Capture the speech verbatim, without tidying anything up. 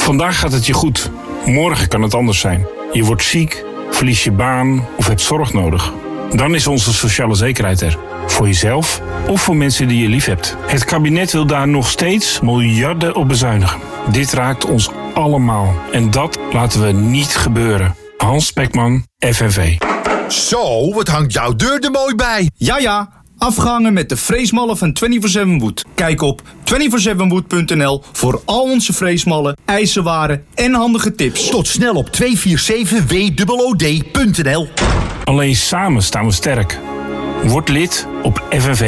Vandaag gaat het je goed. Morgen kan het anders zijn. Je wordt ziek, verlies je baan of hebt zorg nodig. Dan is onze sociale zekerheid er. Voor jezelf of voor mensen die je lief hebt. Het kabinet wil daar nog steeds miljarden op bezuinigen. Dit raakt ons allemaal. En dat laten we niet gebeuren. Hans Spekman, F N V. Zo, wat hangt jouw deur er mooi bij. Ja, ja. Afgehangen met de freesmallen van vierentwintig zeven Wood. Kijk op vierentwintig zeven wood punt n l voor al onze freesmallen, ijzerwaren en handige tips. Tot snel op tweehonderdzevenenveertig w o d punt n l. Alleen samen staan we sterk. Word lid op F N V.